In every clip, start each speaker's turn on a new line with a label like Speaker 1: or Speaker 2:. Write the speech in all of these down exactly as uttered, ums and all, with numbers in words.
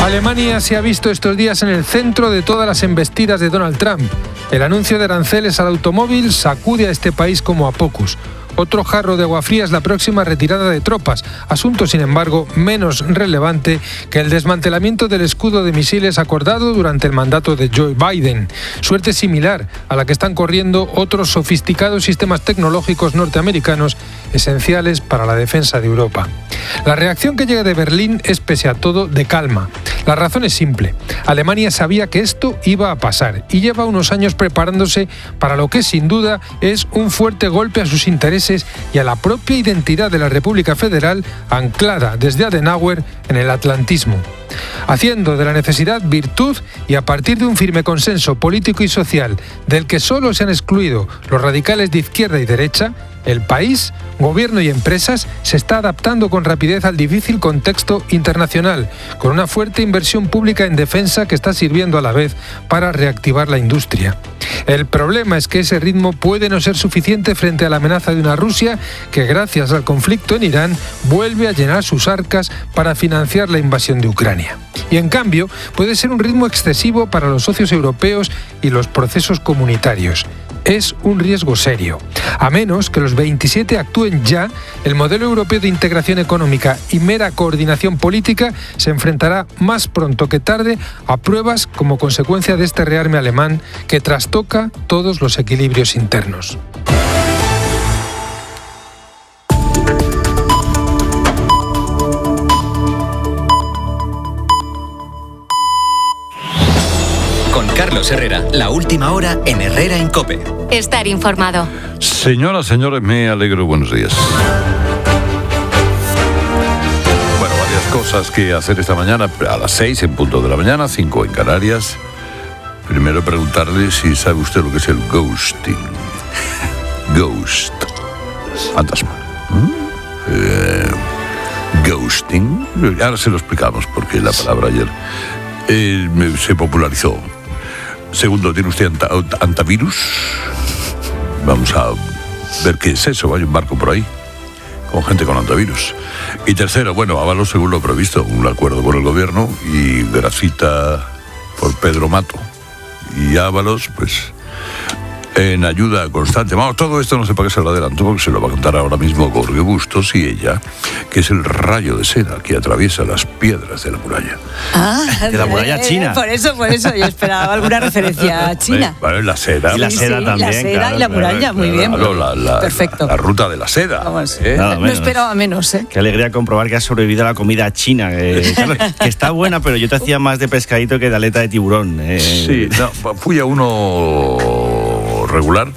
Speaker 1: Alemania se ha visto estos días en el centro de todas las embestidas de Donald Trump. El anuncio de aranceles al automóvil sacude a este país como a pocos. Otro jarro de agua fría es la próxima retirada de tropas, asunto sin embargo menos relevante que el desmantelamiento del escudo de misiles acordado durante el mandato de Joe Biden. Suerte similar a la que están corriendo otros sofisticados sistemas tecnológicos norteamericanos esenciales para la defensa de Europa. La reacción que llega de Berlín es pese a todo de calma. La razón es simple. Alemania sabía que esto iba a pasar y lleva unos años preparándose para lo que sin duda es un fuerte golpe a sus intereses y a la propia identidad de la República Federal anclada desde Adenauer en el atlantismo. Haciendo de la necesidad virtud y a partir de un firme consenso político y social del que solo se han excluido los radicales de izquierda y derecha, el país, gobierno y empresas se está adaptando con rapidez al difícil contexto internacional, con una fuerte inversión pública en defensa que está sirviendo a la vez para reactivar la industria. El problema es que ese ritmo puede no ser suficiente frente a la amenaza de una Rusia que, gracias al conflicto en Irán, vuelve a llenar sus arcas para financiar la invasión de Ucrania. Y en cambio, puede ser un ritmo excesivo para los socios europeos y los procesos comunitarios. Es un riesgo serio. A menos que los veintisiete actúen ya, el modelo europeo de integración económica y mera coordinación política se enfrentará más pronto que tarde a pruebas como consecuencia de este rearme alemán que trastoca todos los equilibrios internos.
Speaker 2: Con Carlos Herrera, la última hora en Herrera en COPE.
Speaker 3: Estar informado.
Speaker 4: Señoras, señores, me alegro. Buenos días. Bueno, varias cosas que hacer esta mañana. A las seis en punto de la mañana, cinco en Canarias. Primero preguntarle si sabe usted lo que es el ghosting. Ghost. Fantasma. ¿Mm? Eh, ghosting. Ahora se lo explicamos porque la palabra ayer eh, se popularizó. Segundo, ¿tiene usted anta- antivirus? Vamos a ver qué es eso. Hay un barco por ahí con gente con antivirus. Y tercero, bueno, Ábalos, según lo previsto, un acuerdo con el gobierno y grasita por Pedro Mato. Y Ábalos, pues, en ayuda constante. Vamos, todo esto no sé para qué se lo adelanto, porque se lo va a contar ahora mismo Jorge Bustos y ella, que es el rayo de seda que atraviesa las piedras de la muralla.
Speaker 5: Ah,
Speaker 6: de la muralla china.
Speaker 5: Por eso, por eso, yo esperaba alguna referencia china.
Speaker 4: Vale, la seda.
Speaker 6: Y la
Speaker 5: Sí,
Speaker 6: seda
Speaker 5: sí,
Speaker 6: también.
Speaker 5: la seda
Speaker 6: claro,
Speaker 5: y la
Speaker 6: claro,
Speaker 5: muralla, muy bien.
Speaker 4: Claro, la, la,
Speaker 5: Perfecto.
Speaker 4: La, la ruta de la seda.
Speaker 5: Vamos.
Speaker 4: ¿eh?
Speaker 6: Nada
Speaker 5: No
Speaker 6: menos.
Speaker 5: esperaba menos, ¿eh?
Speaker 6: Qué alegría comprobar que has sobrevivido a la comida china. Eh, claro, que está buena, pero yo te hacía más de pescadito que de aleta de tiburón. Eh.
Speaker 4: Sí, no, fui a uno regular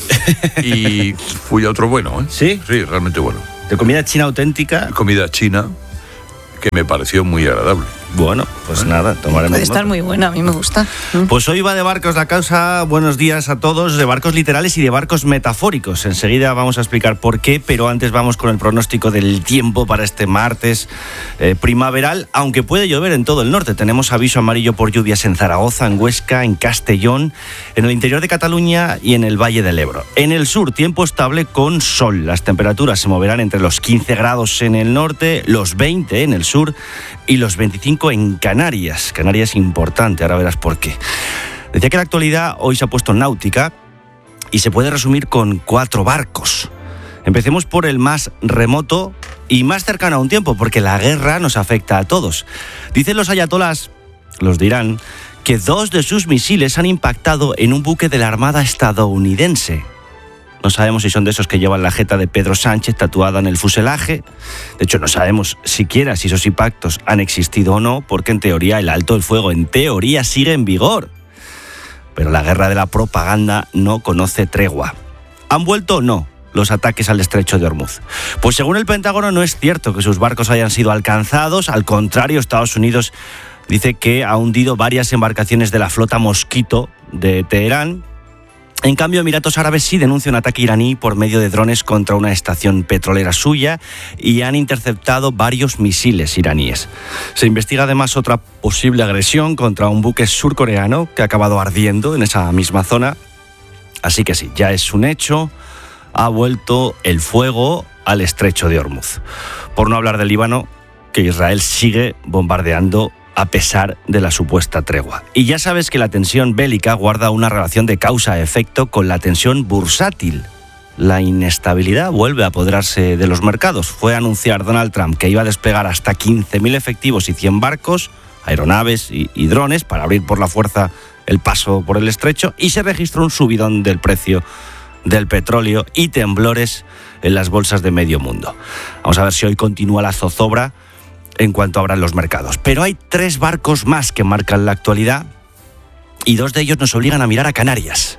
Speaker 4: y fui a otro bueno, ¿eh?
Speaker 6: ¿Sí?
Speaker 4: Sí, realmente bueno.
Speaker 6: De comida china auténtica.
Speaker 4: Comida china que me pareció muy agradable.
Speaker 6: Bueno, pues nada, tomaremos
Speaker 5: Puede estar
Speaker 6: nota.
Speaker 5: muy buena, a mí me gusta.
Speaker 6: Pues hoy va de barcos la causa. Buenos días a todos, de barcos literales y de barcos metafóricos. Enseguida vamos a explicar por qué, pero antes vamos con el pronóstico del tiempo para este martes eh, primaveral, aunque puede llover en todo el norte. Tenemos aviso amarillo por lluvias en Zaragoza, en Huesca, en Castellón, en el interior de Cataluña y en el Valle del Ebro. En el sur, tiempo estable con sol. Las temperaturas se moverán entre los quince grados en el norte, los veinte en el sur y los veinticinco en Canarias. Canarias importante, ahora verás por qué. Decía que la actualidad hoy se ha puesto náutica y se puede resumir con cuatro barcos. Empecemos por el más remoto y más cercano a un tiempo, porque la guerra nos afecta a todos. Dicen los ayatolás, los de Irán, que dos de sus misiles han impactado en un buque de la Armada estadounidense. No sabemos si son de esos que llevan la jeta de Pedro Sánchez tatuada en el fuselaje. De hecho, no sabemos siquiera si esos impactos han existido o no, porque en teoría el alto el fuego, en teoría, sigue en vigor. Pero la guerra de la propaganda no conoce tregua. ¿Han vuelto o no los ataques al estrecho de Hormuz? Pues según el Pentágono no es cierto que sus barcos hayan sido alcanzados. Al contrario, Estados Unidos dice que ha hundido varias embarcaciones de la flota Mosquito de Teherán. En cambio, Emiratos Árabes sí denuncia un ataque iraní por medio de drones contra una estación petrolera suya y han interceptado varios misiles iraníes. Se investiga además otra posible agresión contra un buque surcoreano que ha acabado ardiendo en esa misma zona. Así que sí, ya es un hecho, ha vuelto el fuego al estrecho de Hormuz. Por no hablar del Líbano, que Israel sigue bombardeando a pesar de la supuesta tregua. Y ya sabes que la tensión bélica guarda una relación de causa-efecto con la tensión bursátil. La inestabilidad vuelve a apoderarse de los mercados. Fue a anunciar Donald Trump que iba a desplegar hasta quince mil efectivos y cien barcos, aeronaves y, y drones para abrir por la fuerza el paso por el estrecho, y se registró un subidón del precio del petróleo y temblores en las bolsas de medio mundo. Vamos a ver si hoy continúa la zozobra en cuanto abran los mercados. Pero hay tres barcos más que marcan la actualidad y dos de ellos nos obligan a mirar a Canarias.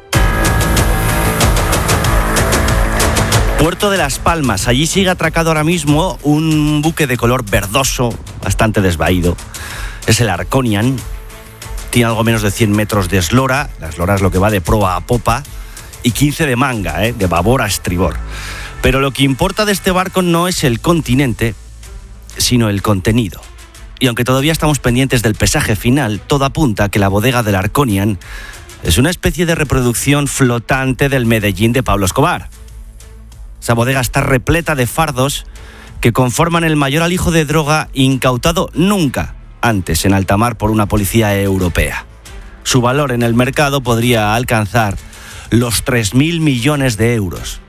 Speaker 6: Puerto de Las Palmas, allí sigue atracado ahora mismo un buque de color verdoso, bastante desvaído. Es el Arconian, tiene algo menos de cien metros de eslora, la eslora es lo que va de proa a popa, y quince de manga, ¿eh? de babor a estribor. Pero lo que importa de este barco no es el continente, sino el contenido. Y aunque todavía estamos pendientes del pesaje final, todo apunta a que la bodega del Arconian es una especie de reproducción flotante del Medellín de Pablo Escobar. Esa bodega está repleta de fardos que conforman el mayor alijo de droga incautado nunca antes en alta mar por una policía europea. Su valor en el mercado podría alcanzar los tres mil millones de euros.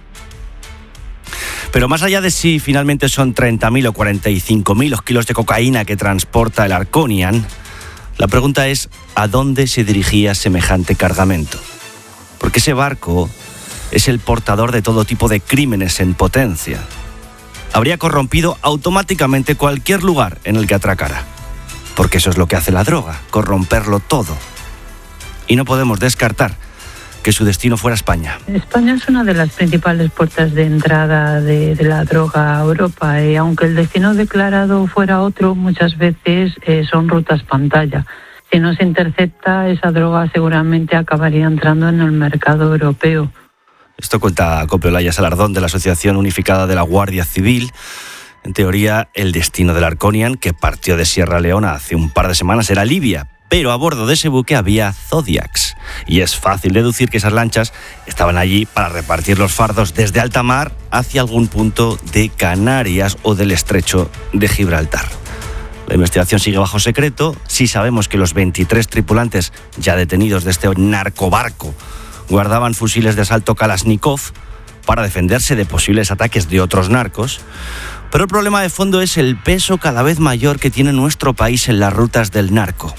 Speaker 6: Pero más allá de si finalmente son treinta mil o cuarenta y cinco mil los kilos de cocaína que transporta el Arconian, la pregunta es ¿a dónde se dirigía semejante cargamento? Porque ese barco es el portador de todo tipo de crímenes en potencia. Habría corrompido automáticamente cualquier lugar en el que atracara. Porque eso es lo que hace la droga, corromperlo todo. Y no podemos descartar que su destino fuera España.
Speaker 3: España es una de las principales puertas de entrada de, de la droga a Europa, y aunque el destino declarado fuera otro, muchas veces eh, son rutas pantalla. Si no se intercepta, esa droga seguramente acabaría entrando en el mercado europeo.
Speaker 6: Esto cuenta Cope Olaya Salardón, de la Asociación Unificada de la Guardia Civil. En teoría, el destino del Arconian, que partió de Sierra Leona hace un par de semanas, era Libia. Pero a bordo de ese buque había Zodiacs. Y es fácil deducir que esas lanchas estaban allí para repartir los fardos desde alta mar hacia algún punto de Canarias o del estrecho de Gibraltar. La investigación sigue bajo secreto. Sí sabemos que los veintitrés tripulantes ya detenidos de este narcobarco guardaban fusiles de asalto Kalashnikov para defenderse de posibles ataques de otros narcos. Pero el problema de fondo es el peso cada vez mayor que tiene nuestro país en las rutas del narco.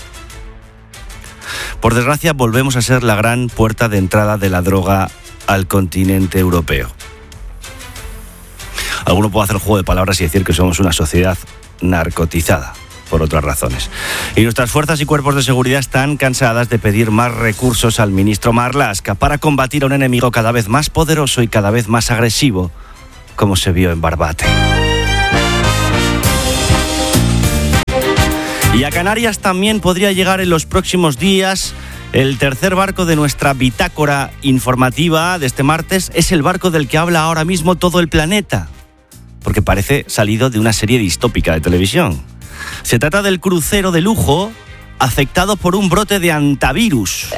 Speaker 6: Por desgracia, volvemos a ser la gran puerta de entrada de la droga al continente europeo. Alguno puede hacer juego de palabras y decir que somos una sociedad narcotizada, por otras razones. Y nuestras fuerzas y cuerpos de seguridad están cansadas de pedir más recursos al ministro Marlaska para combatir a un enemigo cada vez más poderoso y cada vez más agresivo, como se vio en Barbate. Y a Canarias también podría llegar en los próximos días el tercer barco de nuestra bitácora informativa de este martes. Es el barco del que habla ahora mismo todo el planeta, porque parece salido de una serie distópica de televisión. Se trata del crucero de lujo afectado por un brote de hantavirus.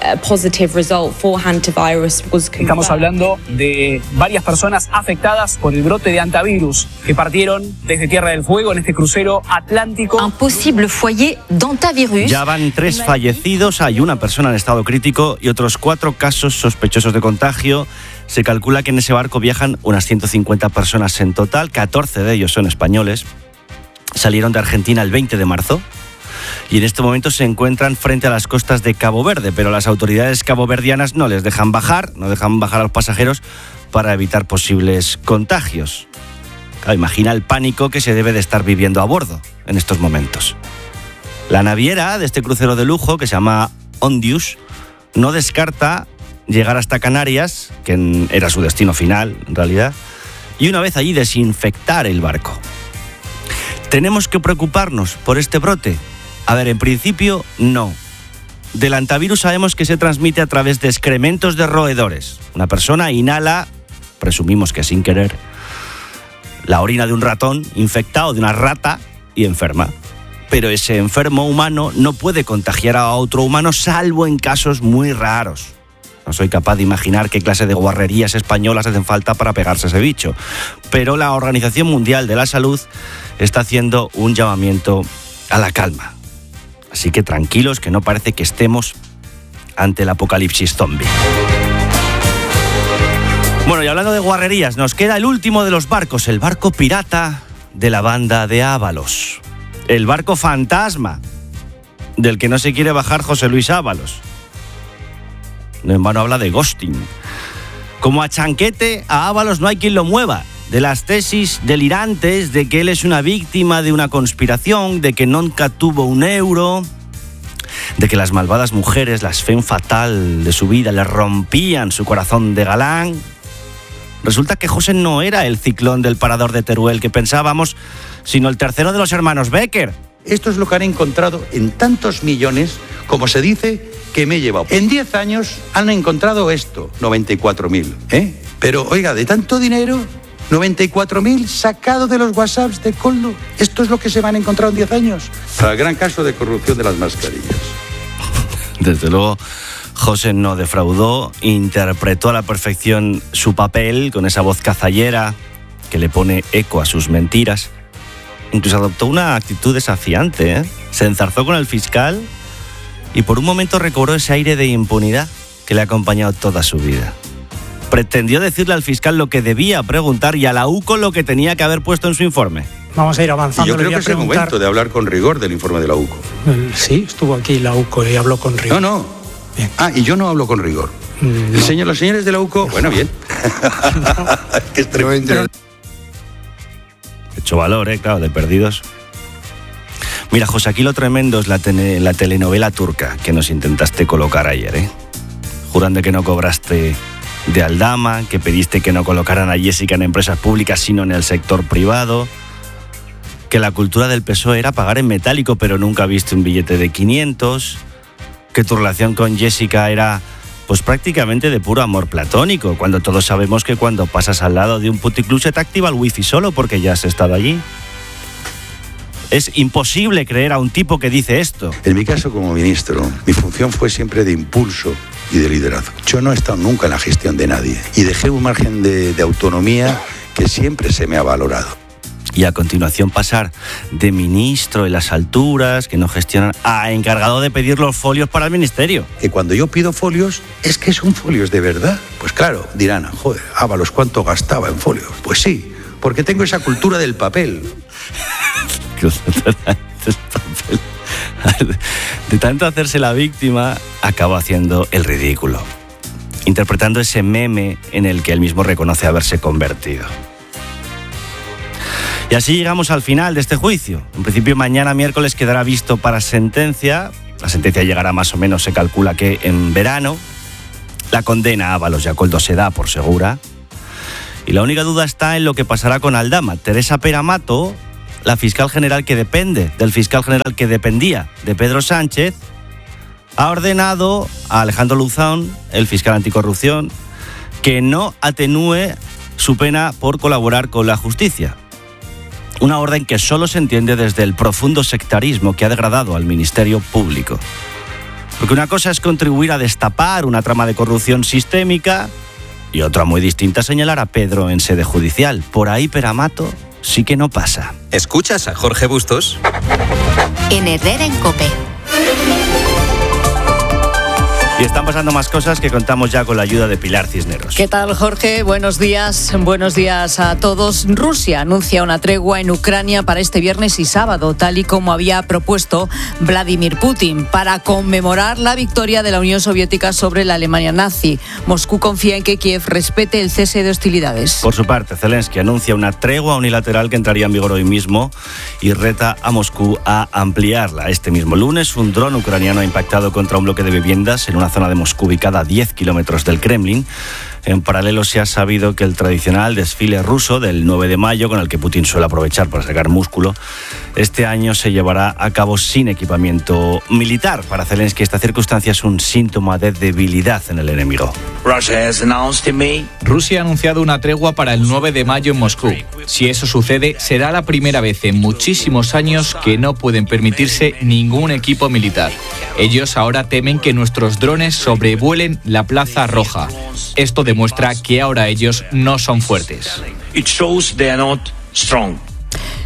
Speaker 7: Estamos hablando de varias personas afectadas por el brote de hantavirus que partieron desde Tierra del Fuego en este crucero atlántico.
Speaker 8: Un posible foyer d'hantavirus.
Speaker 6: Ya van tres fallecidos, hay una persona en estado crítico y otros cuatro casos sospechosos de contagio. Se calcula que en ese barco viajan unas ciento cincuenta personas en total, catorce de ellos son españoles. Salieron de Argentina el veinte de marzo. Y en este momento se encuentran frente a las costas de Cabo Verde, pero las autoridades caboverdianas no les dejan bajar, no dejan bajar a los pasajeros para evitar posibles contagios. Claro, imagina el pánico que se debe de estar viviendo a bordo en estos momentos. La naviera de este crucero de lujo, que se llama Ondius, no descarta llegar hasta Canarias, que era su destino final en realidad, y una vez allí desinfectar el barco. ¿Tenemos que preocuparnos por este brote? A ver, en principio, no. Del hantavirus sabemos que se transmite a través de excrementos de roedores. Una persona inhala, presumimos que sin querer, la orina de un ratón infectado, de una rata, y enferma. Pero ese enfermo humano no puede contagiar a otro humano, salvo en casos muy raros. No soy capaz de imaginar qué clase de guarrerías españolas hacen falta para pegarse a ese bicho. Pero la Organización Mundial de la Salud está haciendo un llamamiento a la calma. Así que tranquilos, que no parece que estemos ante el apocalipsis zombie. Bueno, y hablando de guarrerías, nos queda el último de los barcos, el barco pirata de la banda de Ábalos. El barco fantasma, del que no se quiere bajar José Luis Ábalos. No en vano habla de ghosting. Como a Chanquete, a Ábalos no hay quien lo mueva. De las tesis delirantes de que él es una víctima de una conspiración, de que nunca tuvo un euro, de que las malvadas mujeres, las fen fatal de su vida, le rompían su corazón de galán. Resulta que José no era el ciclón del parador de Teruel que pensábamos, sino el tercero de los hermanos Becker.
Speaker 9: Esto es lo que han encontrado en tantos millones, como se dice, que me he llevado. En diez años han encontrado esto, noventa y cuatro mil. ¿eh? Pero, oiga, de tanto dinero, noventa y cuatro mil sacado de los WhatsApps de Coldo. ¿Esto es lo que se van a encontrar en diez años?
Speaker 10: Para el gran caso de corrupción de las mascarillas.
Speaker 6: Desde luego, José no defraudó, interpretó a la perfección su papel con esa voz cazallera que le pone eco a sus mentiras. Incluso adoptó una actitud desafiante, ¿eh? Se enzarzó con el fiscal y por un momento recobró ese aire de impunidad que le ha acompañado toda su vida. Pretendió decirle al fiscal lo que debía preguntar y a la U C O lo que tenía que haber puesto en su informe.
Speaker 11: Vamos a ir avanzando.
Speaker 10: Y yo creo que es el
Speaker 11: preguntar...
Speaker 10: momento de hablar con rigor del informe de la U C O.
Speaker 11: Sí, estuvo aquí la U C O y habló con rigor.
Speaker 10: No, no. Bien. Ah, y yo no hablo con rigor. No. El señor, los señores de la U C O, bueno, bien. Es que es tremendo.
Speaker 6: Hecho valor, ¿eh? Claro, de perdidos. Mira, José, aquí lo tremendo es la, tene, la telenovela turca que nos intentaste colocar ayer, ¿eh? Jurando que no cobraste de Aldama, que pediste que no colocaran a Jessica en empresas públicas, sino en el sector privado, que la cultura del P S O E era pagar en metálico, pero nunca viste un billete de quinientos, que tu relación con Jessica era pues prácticamente de puro amor platónico, cuando todos sabemos que cuando pasas al lado de un puticlub se te activa el wifi solo porque ya has estado allí. Es imposible creer a un tipo que dice esto.
Speaker 10: En mi caso como ministro, mi función fue siempre de impulso y de liderazgo. Yo no he estado nunca en la gestión de nadie y dejé un margen de, de autonomía que siempre se me ha valorado.
Speaker 6: Y a continuación pasar de ministro en las alturas, que no gestionan, a encargado de pedir los folios para el ministerio.
Speaker 10: Que cuando yo pido folios, es que son folios de verdad. Pues claro, dirán, joder, Ábalos, ¿cuánto gastaba en folios? Pues sí, porque tengo esa cultura del papel.
Speaker 6: De tanto hacerse la víctima, acabó haciendo el ridículo, interpretando ese meme en el que él mismo reconoce haberse convertido. Y así llegamos al final de este juicio. En principio mañana miércoles quedará visto para sentencia. La sentencia llegará más o menos, se calcula que en verano. La condena a Ábalos y a Coldo se da por segura. Y la única duda está en lo que pasará con Aldama. Teresa Peramato, la fiscal general que depende del fiscal general que dependía de Pedro Sánchez, ha ordenado a Alejandro Luzón, el fiscal anticorrupción, que no atenúe su pena por colaborar con la justicia. Una orden que solo se entiende desde el profundo sectarismo que ha degradado al Ministerio Público. Porque una cosa es contribuir a destapar una trama de corrupción sistémica y otra muy distinta señalar a Pedro en sede judicial. Por ahí Peramato sí que no pasa.
Speaker 2: ¿Escuchas a Jorge Bustos?
Speaker 8: En Herrera en COPE.
Speaker 6: Y están pasando más cosas que contamos ya con la ayuda de Pilar Cisneros.
Speaker 5: ¿Qué tal, Jorge? Buenos días. Buenos días a todos. Rusia anuncia una tregua en Ucrania para este viernes y sábado, tal y como había propuesto Vladimir Putin, para conmemorar la victoria de la Unión Soviética sobre la Alemania nazi. Moscú confía en que Kiev respete el cese de hostilidades.
Speaker 6: Por su parte, Zelensky anuncia una tregua unilateral que entraría en vigor hoy mismo y reta a Moscú a ampliarla. Este mismo lunes, un dron ucraniano ha impactado contra un bloque de viviendas en una zona de Moscú ubicada a diez kilómetros del Kremlin. En paralelo se ha sabido que el tradicional desfile ruso del nueve de mayo, con el que Putin suele aprovechar para sacar músculo, este año se llevará a cabo sin equipamiento militar. Para Zelensky esta circunstancia es un síntoma de debilidad en el enemigo.
Speaker 12: Rusia ha anunciado una tregua para el nueve de mayo en Moscú. Si eso sucede, será la primera vez en muchísimos años que no pueden permitirse ningún equipo militar. Ellos ahora temen que nuestros drones sobrevuelen la Plaza Roja. Esto demuestra que ahora ellos no son fuertes.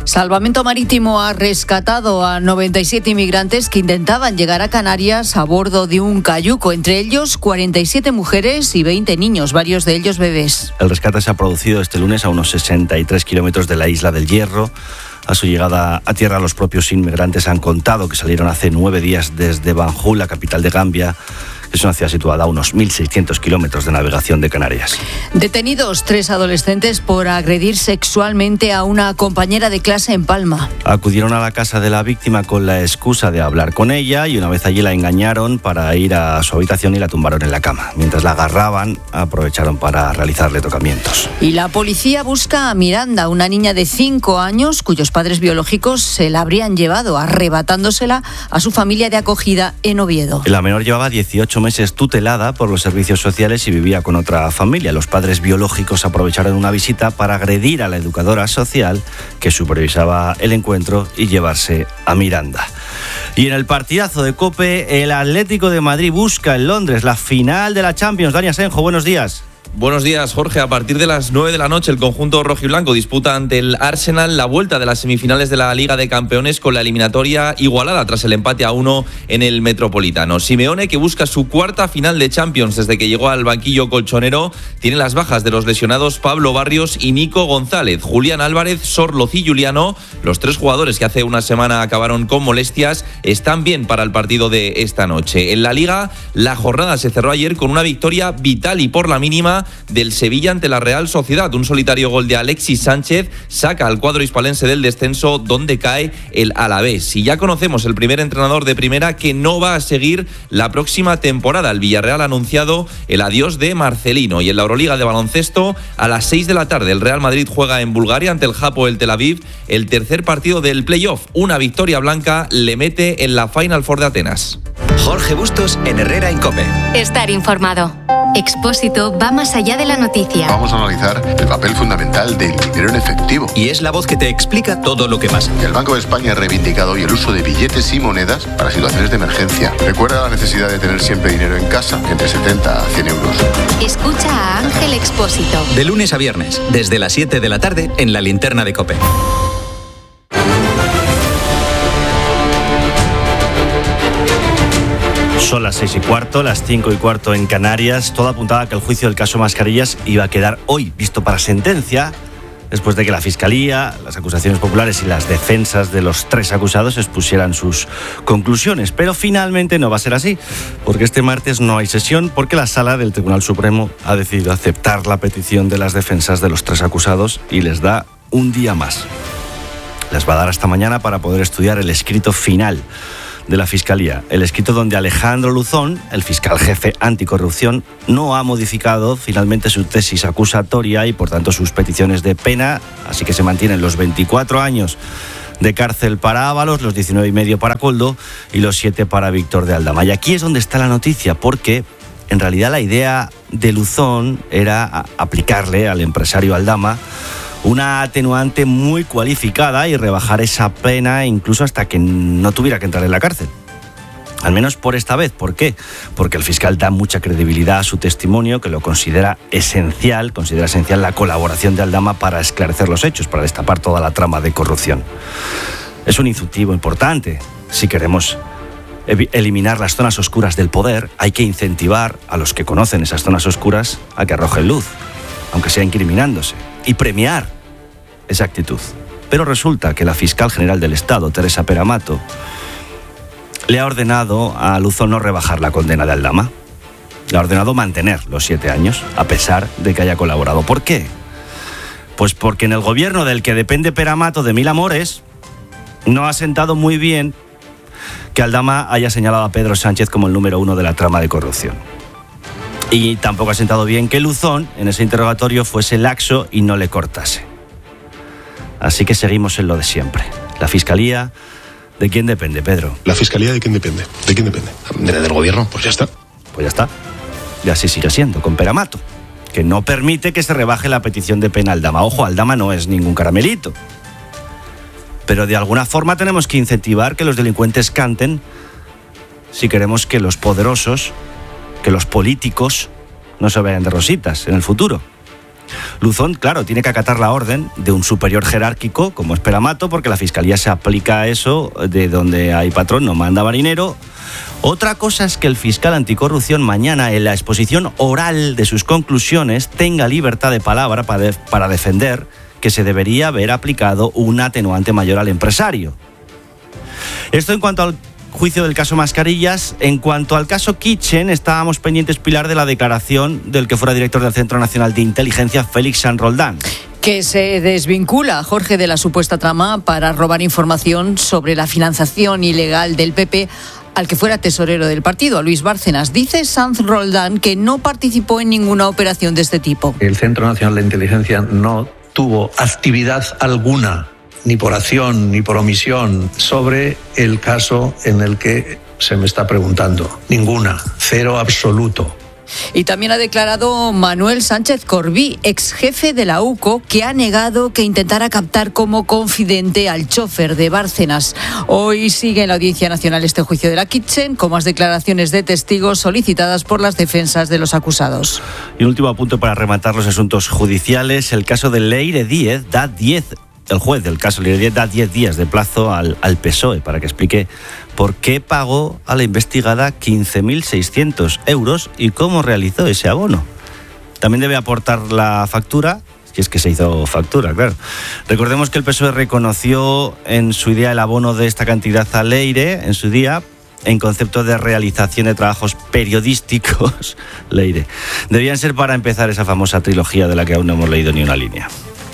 Speaker 5: Salvamento Marítimo ha rescatado a noventa y siete inmigrantes que intentaban llegar a Canarias a bordo de un cayuco, entre ellos cuarenta y siete mujeres y veinte niños, varios de ellos bebés.
Speaker 6: El rescate se ha producido este lunes a unos sesenta y tres kilómetros de la isla del Hierro. A su llegada a tierra, los propios inmigrantes han contado que salieron hace nueve días desde Banjul, la capital de Gambia. Es una ciudad situada a unos mil seiscientos kilómetros de navegación de Canarias.
Speaker 5: Detenidos tres adolescentes por agredir sexualmente a una compañera de clase en Palma.
Speaker 6: Acudieron a la casa de la víctima con la excusa de hablar con ella y una vez allí la engañaron para ir a su habitación y la tumbaron en la cama. Mientras la agarraban, aprovecharon para realizarle tocamientos.
Speaker 5: Y la policía busca a Miranda, una niña de cinco años cuyos padres biológicos se la habrían llevado arrebatándosela a su familia de acogida en Oviedo.
Speaker 6: La menor llevaba dieciocho meses tutelada por los servicios sociales y vivía con otra familia. Los padres biológicos aprovecharon una visita para agredir a la educadora social que supervisaba el encuentro y llevarse a Miranda. Y en el partidazo de COPE, el Atlético de Madrid busca en Londres la final de la Champions. Dani Asenjo, buenos días.
Speaker 13: Buenos días, Jorge. A partir de las nueve de la noche, el conjunto rojiblanco disputa ante el Arsenal la vuelta de las semifinales de la Liga de Campeones con la eliminatoria igualada tras el empate a uno en el Metropolitano. Simeone, que busca su cuarta final de Champions desde que llegó al banquillo colchonero, tiene las bajas de los lesionados Pablo Barrios y Nico González. Julián Álvarez, Sorloz y Juliano, los tres jugadores que hace una semana acabaron con molestias, están bien para el partido de esta noche. En la Liga, la jornada se cerró ayer con una victoria vital y por la mínima del Sevilla ante la Real Sociedad. Un solitario gol de Alexis Sánchez saca al cuadro hispalense del descenso, donde cae el Alavés. Y ya conocemos el primer entrenador de primera que no va a seguir la próxima temporada. El Villarreal ha anunciado el adiós de Marcelino. Y en la Euroliga de baloncesto, a las seis de la tarde, el Real Madrid juega en Bulgaria ante el Hapoel Tel Aviv el tercer partido del playoff. Una victoria blanca le mete en la Final Four de Atenas.
Speaker 2: Jorge Bustos en Herrera en COPE.
Speaker 8: Estar informado. Expósito va más allá de la noticia.
Speaker 14: Vamos a analizar el papel fundamental del dinero en efectivo.
Speaker 2: Y es la voz que te explica todo lo que pasa.
Speaker 14: El Banco de España ha reivindicado hoy el uso de billetes y monedas para situaciones de emergencia. Recuerda la necesidad de tener siempre dinero en casa, entre setenta a cien euros.
Speaker 8: Escucha a Ángel Expósito.
Speaker 2: De lunes a viernes, desde las siete de la tarde, en la linterna de COPE.
Speaker 6: Son las seis y cuarto, las cinco y cuarto en Canarias. Todo apuntaba a que el juicio del caso Mascarillas iba a quedar hoy visto para sentencia, después de que la Fiscalía, las acusaciones populares y las defensas de los tres acusados expusieran sus conclusiones. Pero finalmente no va a ser así, porque este martes no hay sesión, porque la Sala del Tribunal Supremo ha decidido aceptar la petición de las defensas de los tres acusados y les da un día más. Les va a dar hasta mañana para poder estudiar el escrito final de la Fiscalía. El escrito donde Alejandro Luzón, el fiscal jefe anticorrupción, no ha modificado finalmente su tesis acusatoria y por tanto sus peticiones de pena, así que se mantienen los veinticuatro años de cárcel para Ábalos, los diecinueve y medio para Koldo y los siete para Víctor de Aldama. Y aquí es donde está la noticia, porque en realidad la idea de Luzón era aplicarle al empresario Aldama una atenuante muy cualificada y rebajar esa pena incluso hasta que no tuviera que entrar en la cárcel. Al menos por esta vez. ¿Por qué? Porque el fiscal da mucha credibilidad a su testimonio, que lo considera esencial, considera esencial la colaboración de Aldama para esclarecer los hechos, para destapar toda la trama de corrupción. Es un incentivo importante. Si queremos eliminar las zonas oscuras del poder, hay que incentivar a los que conocen esas zonas oscuras a que arrojen luz, aunque sea incriminándose, y premiar esa actitud. Pero resulta que la fiscal general del Estado, Teresa Peramato, le ha ordenado a Luzón no rebajar la condena de Aldama. Le ha ordenado mantener los siete años, a pesar de que haya colaborado. ¿Por qué? Pues porque en el gobierno del que depende Peramato de mil amores, no ha sentado muy bien que Aldama haya señalado a Pedro Sánchez como el número uno de la trama de corrupción. Y tampoco ha sentado bien que Luzón, en ese interrogatorio, fuese laxo y no le cortase. Así que seguimos en lo de siempre. La Fiscalía, ¿de quién depende, Pedro?
Speaker 15: ¿La Fiscalía de quién depende? ¿De quién depende? ¿De, del gobierno? Pues ya está.
Speaker 6: Pues ya está. Y así sigue siendo, con Peramato, que no permite que se rebaje la petición de pena a Aldama. Ojo, Aldama no es ningún caramelito. Pero de alguna forma tenemos que incentivar que los delincuentes canten si queremos que los poderosos, que los políticos no se vayan de rositas en el futuro. Luzón, claro, tiene que acatar la orden de un superior jerárquico, como es Pelamato, porque la Fiscalía se aplica a eso, de donde hay patrón no manda marinero. Otra cosa es que el fiscal anticorrupción mañana, en la exposición oral de sus conclusiones, tenga libertad de palabra para, de, para defender que se debería haber aplicado un atenuante mayor al empresario. Esto en cuanto al juicio del caso Mascarillas. En cuanto al caso Kitchen, estábamos pendientes, Pilar, de la declaración del que fuera director del Centro Nacional de Inteligencia, Félix San Roldán.
Speaker 5: Que se desvincula, Jorge, de la supuesta trama para robar información sobre la financiación ilegal del P P al que fuera tesorero del partido, a Luis Bárcenas. Dice Sanz Roldán que no participó en ninguna operación de este tipo.
Speaker 16: El Centro Nacional de Inteligencia no tuvo actividad alguna, ni por acción ni por omisión, sobre el caso en el que se me está preguntando. Ninguna, cero absoluto.
Speaker 5: Y también ha declarado Manuel Sánchez Corbí, ex jefe de la U C O, que ha negado que intentara captar como confidente al chofer de Bárcenas. Hoy sigue en la Audiencia Nacional este juicio de la Kitchen, con más declaraciones de testigos solicitadas por las defensas de los acusados.
Speaker 6: Y un último apunte para rematar los asuntos judiciales. El caso de Leire Díez da diez... El juez del caso Leire Díez da diez días de plazo al, al P S O E para que explique por qué pagó a la investigada quince mil seiscientos euros y cómo realizó ese abono. También debe aportar la factura, si es que se hizo factura, claro. Recordemos que el P S O E reconoció en su día el abono de esta cantidad a Leire, en su día, en concepto de realización de trabajos periodísticos. Leire. Debían ser para empezar esa famosa trilogía de la que aún no hemos leído ni una línea.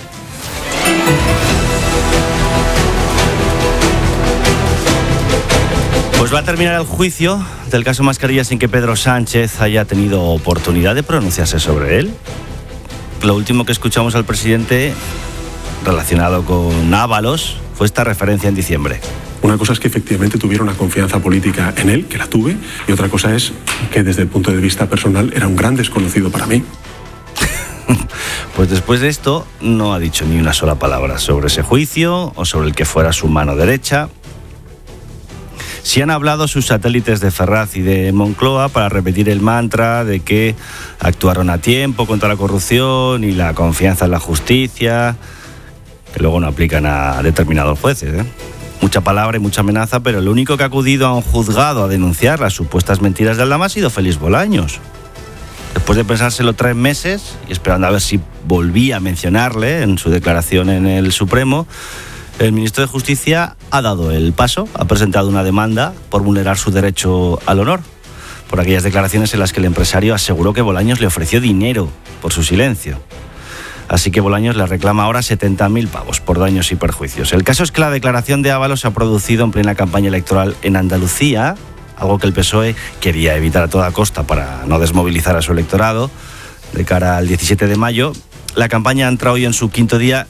Speaker 6: Pues va a terminar el juicio del caso Mascarillas sin que Pedro Sánchez haya tenido oportunidad de pronunciarse sobre él. Lo último que escuchamos al presidente relacionado con Ábalos fue esta referencia en diciembre.
Speaker 15: Una cosa es que efectivamente tuviera una confianza política en él, que la tuve, y otra cosa es que desde el punto de vista personal era un gran desconocido para mí.
Speaker 6: Pues después de esto no ha dicho ni una sola palabra sobre ese juicio o sobre el que fuera su mano derecha. Sí han hablado sus satélites de Ferraz y de Moncloa para repetir el mantra de que actuaron a tiempo contra la corrupción y la confianza en la justicia, que luego no aplican a determinados jueces, ¿eh? Mucha palabra y mucha amenaza, pero el único que ha acudido a un juzgado a denunciar las supuestas mentiras de Aldama ha sido Félix Bolaños. Después de pensárselo tres meses y esperando a ver si volvía a mencionarle en su declaración en el Supremo, el ministro de Justicia ha dado el paso, ha presentado una demanda por vulnerar su derecho al honor, por aquellas declaraciones en las que el empresario aseguró que Bolaños le ofreció dinero por su silencio. Así que Bolaños le reclama ahora setenta mil pavos por daños y perjuicios. El caso es que la declaración de Ábalos se ha producido en plena campaña electoral en Andalucía, algo que el P S O E quería evitar a toda costa para no desmovilizar a su electorado de cara al diecisiete de mayo. La campaña entra hoy en su quinto día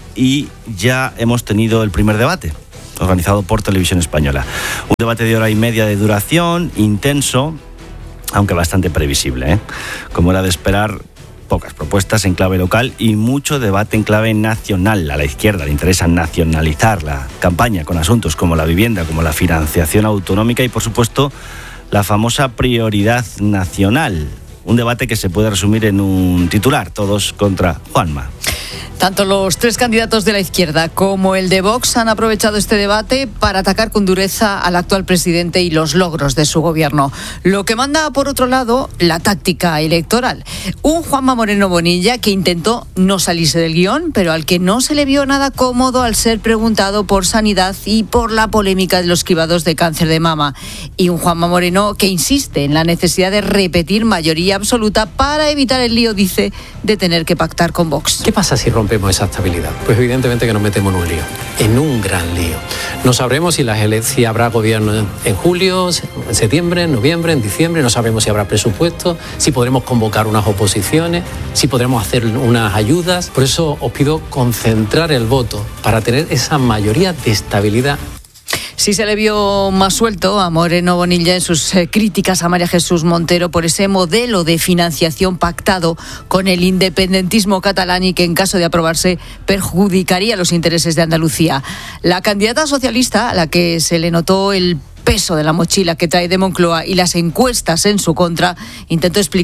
Speaker 6: y ya hemos tenido el primer debate, organizado por Televisión Española. Un debate de hora y media de duración, intenso, aunque bastante previsible, ¿eh? Como era de esperar, pocas propuestas en clave local y mucho debate en clave nacional. A la izquierda le interesa nacionalizar la campaña con asuntos como la vivienda, como la financiación autonómica y, por supuesto, la famosa prioridad nacional. Un debate que se puede resumir en un titular: todos contra Juanma.
Speaker 5: Tanto los tres candidatos de la izquierda como el de Vox han aprovechado este debate para atacar con dureza al actual presidente y los logros de su gobierno. Lo que manda, por otro lado, la táctica electoral. Un Juanma Moreno Bonilla que intentó no salirse del guión, pero al que no se le vio nada cómodo al ser preguntado por sanidad y por la polémica de los cribados de cáncer de mama. Y un Juanma Moreno que insiste en la necesidad de repetir mayoría absoluta para evitar el lío, dice, de tener que pactar con Vox.
Speaker 11: ¿Qué pasa si rompemos esa estabilidad? Pues evidentemente que nos metemos en un lío, en un gran lío. No sabremos si, las ele- si habrá gobierno en julio, en septiembre, en noviembre, en diciembre, no sabemos si habrá presupuesto, si podremos convocar unas oposiciones, si podremos hacer unas ayudas. Por eso os pido concentrar el voto para tener esa mayoría de estabilidad.
Speaker 5: Sí se le vio más suelto a Moreno Bonilla en sus eh, críticas a María Jesús Montero por ese modelo de financiación pactado con el independentismo catalán y que en caso de aprobarse perjudicaría los intereses de Andalucía. La candidata socialista, a la que se le notó el peso de la mochila que trae de Moncloa y las encuestas en su contra, intentó explicar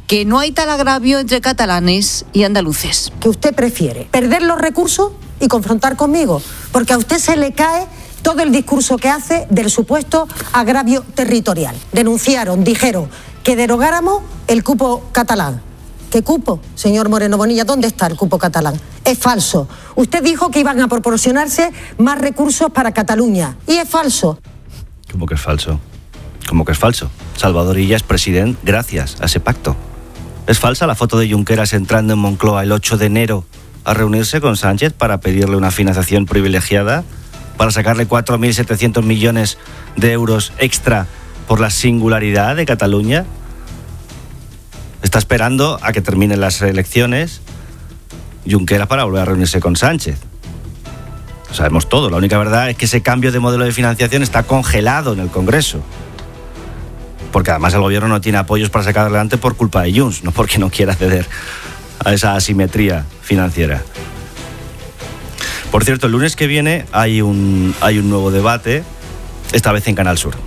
Speaker 5: que no hay tal agravio entre catalanes y andaluces.
Speaker 17: ¿Que usted prefiere perder los recursos y confrontar conmigo? Porque a usted se le cae todo el discurso que hace del supuesto agravio territorial. Denunciaron, dijeron que derogáramos el cupo catalán. ¿Qué cupo, señor Moreno Bonilla? ¿Dónde está el cupo catalán? Es falso. Usted dijo que iban a proporcionarse más recursos para Cataluña. Y es falso.
Speaker 6: ¿Cómo que es falso? ¿Cómo que es falso? Salvador Illa es presidente gracias a ese pacto. ¿Es falsa la foto de Junqueras entrando en Moncloa el ocho de enero a reunirse con Sánchez para pedirle una financiación privilegiada, para sacarle cuatro mil setecientos millones de euros extra por la singularidad de Cataluña? Está esperando a que terminen las elecciones Junqueras para volver a reunirse con Sánchez. Lo sabemos todo. La única verdad es que ese cambio de modelo de financiación está congelado en el Congreso. Porque además el gobierno no tiene apoyos para sacar adelante por culpa de Junts, no porque no quiera ceder a esa asimetría financiera. Por cierto, el lunes que viene hay un, hay un nuevo debate, esta vez en Canal Sur.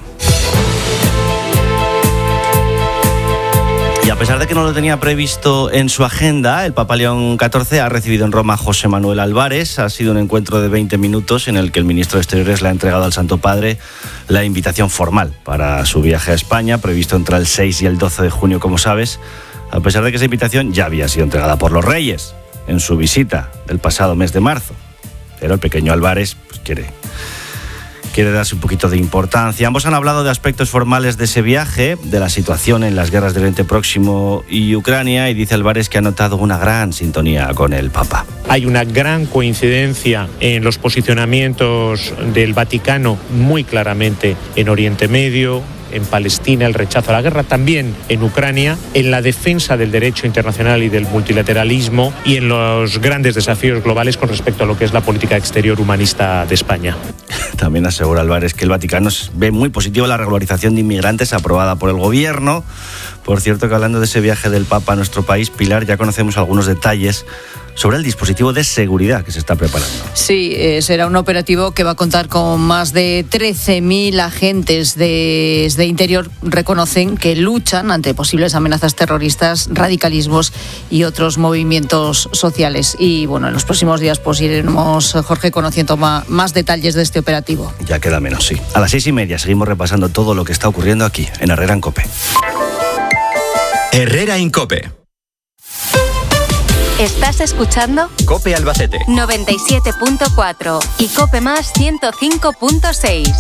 Speaker 6: Y a pesar de que no lo tenía previsto en su agenda, el Papa León catorce ha recibido en Roma a José Manuel Álvarez. Ha sido un encuentro de veinte minutos en el que el ministro de Exteriores le ha entregado al Santo Padre la invitación formal para su viaje a España, previsto entre el seis y el doce de junio, como sabes, a pesar de que esa invitación ya había sido entregada por los Reyes en su visita del pasado mes de marzo. Pero el pequeño Álvarez pues, quiere... quiere darse un poquito de importancia. Ambos han hablado de aspectos formales de ese viaje, de la situación en las guerras del Oriente Próximo y Ucrania, y dice Álvarez que ha notado una gran sintonía con el Papa.
Speaker 18: Hay una gran coincidencia en los posicionamientos del Vaticano, muy claramente en Oriente Medio, en Palestina, el rechazo a la guerra, también en Ucrania, en la defensa del derecho internacional y del multilateralismo y en los grandes desafíos globales con respecto a lo que es la política exterior humanista de España.
Speaker 6: También asegura Álvarez que el Vaticano ve muy positivo la regularización de inmigrantes aprobada por el gobierno. Por cierto, que hablando de ese viaje del Papa a nuestro país, Pilar, ya conocemos algunos detalles sobre el dispositivo de seguridad que se está preparando.
Speaker 5: Sí, eh, será un operativo que va a contar con más de trece mil agentes de, de Interior. Reconocen que luchan ante posibles amenazas terroristas, radicalismos y otros movimientos sociales. Y bueno, en los próximos días pues iremos, Jorge, conociendo más, más detalles de este operativo.
Speaker 6: Ya queda menos, sí. A las seis y media seguimos repasando todo lo que está ocurriendo aquí, en Herrera en COPE.
Speaker 2: Herrera en COPE.
Speaker 8: ¿Estás escuchando?
Speaker 2: COPE Albacete
Speaker 8: noventa y siete punto cuatro y COPE Más ciento cinco punto seis.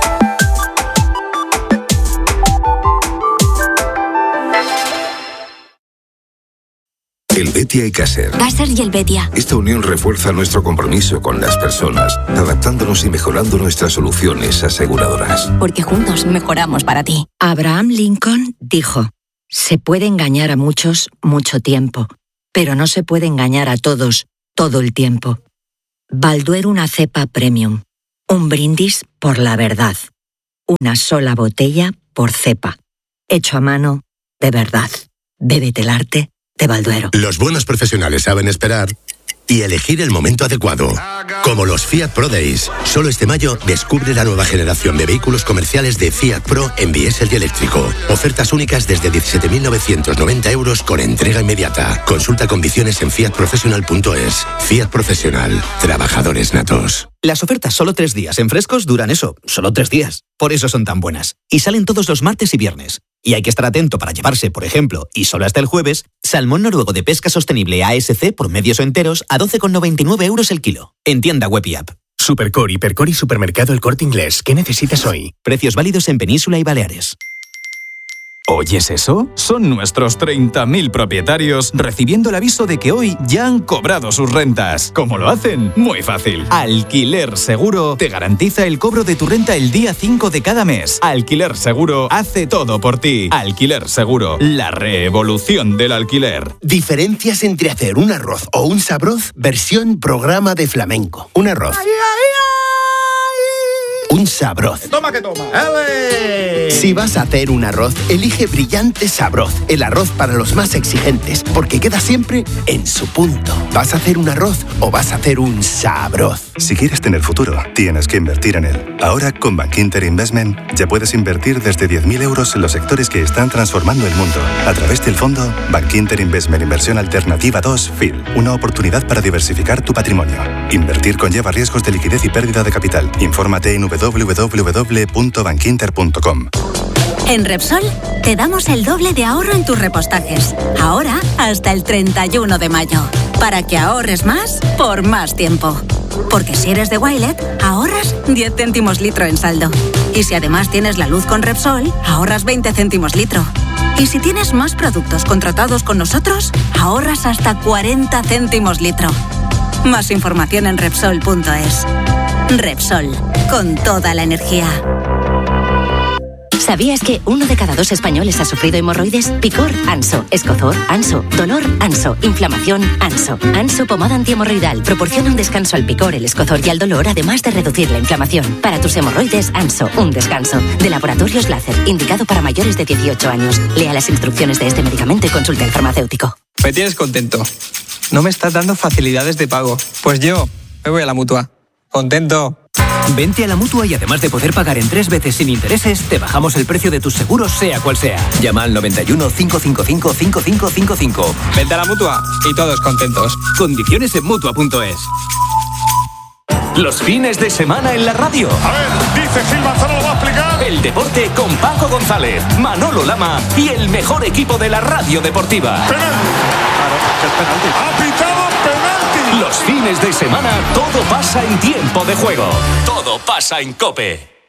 Speaker 19: El Betia y Caser.
Speaker 8: Caser y el Betia.
Speaker 19: Esta unión refuerza nuestro compromiso con las personas, adaptándonos y mejorando nuestras soluciones aseguradoras.
Speaker 8: Porque juntos mejoramos para ti.
Speaker 20: Abraham Lincoln dijo: se puede engañar a muchos mucho tiempo, pero no se puede engañar a todos todo el tiempo. Balduero una cepa premium. Un brindis por la verdad. Una sola botella por cepa. Hecho a mano de verdad. Bébete el arte de Balduero.
Speaker 21: Los buenos profesionales saben esperar y elegir el momento adecuado. Como los Fiat Pro Days. Solo este mayo descubre la nueva generación de vehículos comerciales de Fiat Pro en diésel y eléctrico. Ofertas únicas desde diecisiete mil novecientos noventa euros con entrega inmediata. Consulta condiciones en fiat professional punto es. Fiat Profesional. Trabajadores natos.
Speaker 22: Las ofertas solo tres días en Frescos duran eso, solo tres días. Por eso son tan buenas. Y salen todos los martes y viernes. Y hay que estar atento para llevarse, por ejemplo, y solo hasta el jueves, salmón noruego de pesca sostenible A S C por medios o enteros a doce con noventa y nueve euros el kilo. En tienda web y app.
Speaker 23: Supercor, Hipercor y Supermercado El Corte Inglés. ¿Qué necesitas hoy?
Speaker 22: Precios válidos en Península y Baleares.
Speaker 24: ¿Oyes eso? Son nuestros treinta mil propietarios recibiendo el aviso de que hoy ya han cobrado sus rentas. ¿Cómo lo hacen? Muy fácil. Alquiler Seguro te garantiza el cobro de tu renta el día cinco de cada mes. Alquiler Seguro hace todo por ti. Alquiler Seguro, la revolución del alquiler.
Speaker 25: Diferencias entre hacer un arroz o un sabroz versión programa de flamenco. Un arroz. Un sabroz.
Speaker 26: Toma que toma. ¡Ale!
Speaker 25: Si vas a hacer un arroz, elige Brillante Sabroz, el arroz para los más exigentes, porque queda siempre en su punto. ¿Vas a hacer un arroz o vas a hacer un sabroz?
Speaker 1: Si quieres tener futuro, tienes que invertir en él. Ahora, con Bankinter Investment, ya puedes invertir desde diez mil euros en los sectores que están transformando el mundo. A través del fondo Bankinter Investment Inversión Alternativa dos F I L. Una oportunidad para diversificar tu patrimonio. Invertir conlleva riesgos de liquidez y pérdida de capital. Infórmate en doble u doble u doble u punto bankinter punto com.
Speaker 3: En Repsol te damos el doble de ahorro en tus repostajes. Ahora hasta el treinta y uno de mayo. Para que ahorres más por más tiempo. Porque si eres de Wilet, ahorras diez céntimos litro en saldo. Y si además tienes la luz con Repsol, ahorras veinte céntimos litro. Y si tienes más productos contratados con nosotros, ahorras hasta cuarenta céntimos litro. Más información en Repsol punto es. Repsol, con toda la energía.
Speaker 4: ¿Sabías que uno de cada dos españoles ha sufrido hemorroides? Picor, Anso. Escozor, Anso. Dolor, Anso. Inflamación, Anso. Anso pomada antihemorroidal proporciona un descanso al picor, el escozor y al dolor, además de reducir la inflamación. Para tus hemorroides, Anso. Un descanso. De Laboratorios Láser, indicado para mayores de dieciocho años. Lea las instrucciones de este medicamento y consulte al farmacéutico.
Speaker 7: Me tienes contento. No me estás dando facilidades de pago. Pues yo me voy a la Mutua. Contento.
Speaker 9: Vente a la Mutua y además de poder pagar en tres veces sin intereses, te bajamos el precio de tus seguros sea cual sea. Llama al noventa y uno, cincuenta y cinco, cincuenta y cinco cincuenta y cinco.
Speaker 7: Vente a la Mutua y todos contentos.
Speaker 9: Condiciones en Mutua punto es.
Speaker 26: Los fines de semana en la radio.
Speaker 27: A ver, dice Gil Manzano, lo va a explicar.
Speaker 26: El deporte con Paco González, Manolo Lama y el mejor equipo de la radio deportiva.
Speaker 27: Penalti. Claro, es penalti. Ha pitado penalti.
Speaker 26: Los fines de semana todo pasa en tiempo de juego. Todo pasa en COPE.